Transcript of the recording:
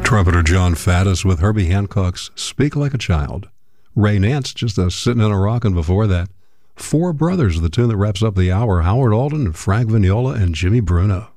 Trumpeter John Faddis with Herbie Hancock's Speak Like a Child. Ray Nance just sitting in a rockin' before that. Four Brothers, the tune that wraps up the hour. Howard Alden, Frank Vignola, and Jimmy Bruno.